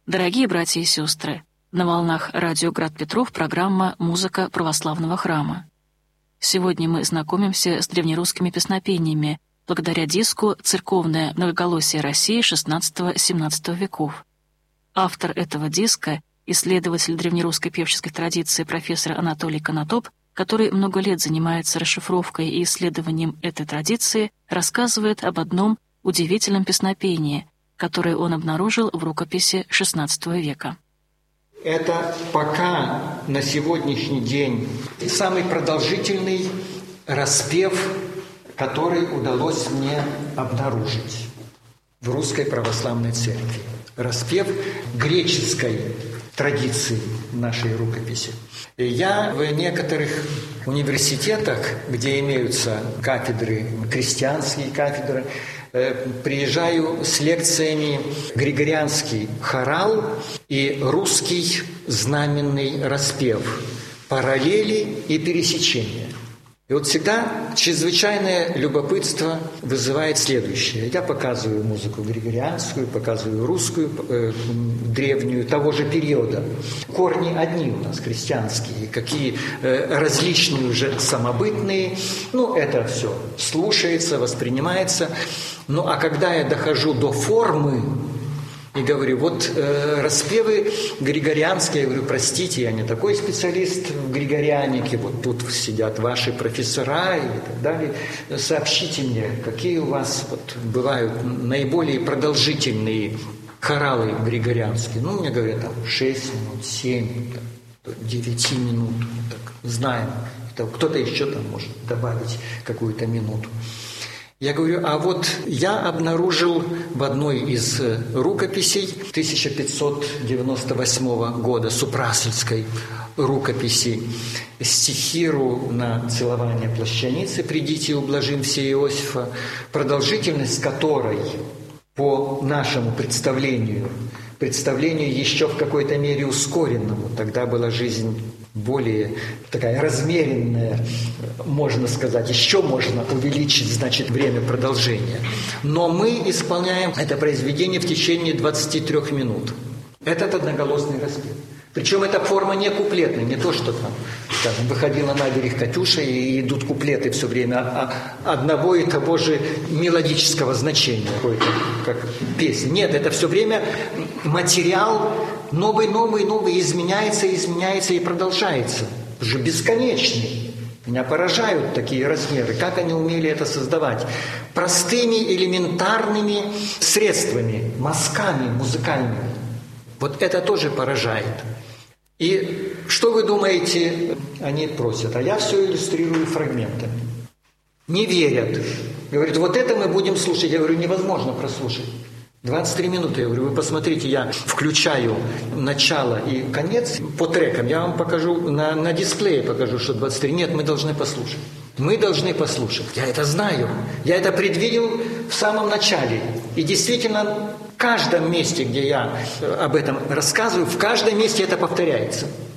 Дорогие братья и сестры, на волнах радио «Град Петров» программа «Музыка православного храма». Сегодня мы знакомимся с древнерусскими песнопениями благодаря диску «Церковное многоголосие России XVI-XVII веков». Автор этого диска — исследователь древнерусской певческой традиции профессор Анатолий Конотоп, который много лет занимается расшифровкой и исследованием этой традиции, рассказывает об одном удивительном песнопении, которое он обнаружил в рукописи XVI века. Это пока на сегодняшний день самый продолжительный распев, который удалось мне обнаружить в Русской Православной Церкви. Распев греческой традиции нашей рукописи. Я в некоторых университетах, где имеются кафедры, крестьянские кафедры, приезжаю с лекциями григорианский хорал и русский знаменный распев, параллели и пересечения. И вот всегда чрезвычайное любопытство вызывает следующее. Я показываю музыку григорианскую, показываю русскую, древнюю, того же периода. Корни одни у нас, крестьянские, какие различные уже самобытные. Это все слушается, воспринимается. А когда я дохожу до формы, и говорю, распевы григорианские, я говорю, простите, я не такой специалист в григорианике, тут сидят ваши профессора и так далее. Сообщите мне, какие у вас бывают наиболее продолжительные хоралы григорианские. Мне говорят, 6 минут, 7, 9 минут, знаем. Кто-то еще может добавить какую-то минуту. Я говорю, я обнаружил в одной из рукописей 1598 года, Супрасельской рукописи, стихиру на целование плащаницы «Придите, ублажим все Иосифа», продолжительность которой, по нашему представлению еще в какой-то мере ускоренному, тогда была жизнь более такая размеренная, можно сказать, еще можно увеличить, время продолжения. Но мы исполняем это произведение в течение 23 минут. Этот одноголосный распев. Причем эта форма не куплетная, не то, что выходила на берег Катюша и идут куплеты все время одного и того же мелодического значения, как песня. Нет, это все время материал новый, изменяется и продолжается. Уже бесконечный. Меня поражают такие размеры. Как они умели это создавать? Простыми, элементарными средствами, мазками музыкальными. Это тоже поражает. И что вы думаете, они просят? А я все иллюстрирую фрагментами. Не верят. Говорят, это мы будем слушать. Я говорю, невозможно прослушать. 23 минуты. Я говорю, вы посмотрите, я включаю начало и конец по трекам. Я вам покажу, на дисплее покажу, что 23. Нет, мы должны послушать. Мы должны послушать. Я это знаю. Я это предвидел в самом начале. И действительно, в каждом месте, где я об этом рассказываю, в каждом месте это повторяется.